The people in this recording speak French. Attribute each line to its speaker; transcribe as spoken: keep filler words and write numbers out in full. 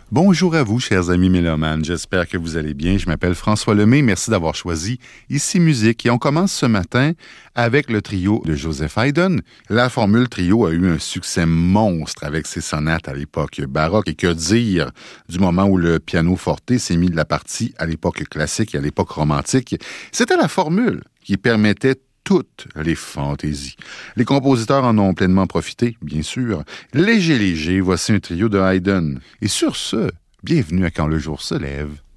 Speaker 1: Bonjour à vous, chers amis mélomanes. J'espère que vous allez bien. Je m'appelle François Lemay. Merci d'avoir choisi Ici Musique. Et on commence ce matin avec le trio de Joseph Haydn. La formule trio a eu un succès monstre avec ses sonates à l'époque baroque. Et que dire du moment où le piano forte s'est mis de la partie à l'époque classique et à l'époque romantique. C'était la formule qui permettait toutes les fantaisies. Les compositeurs en ont pleinement profité, bien sûr. Léger, léger, voici un trio de Haydn. Et sur ce, bienvenue à Quand le jour se lève.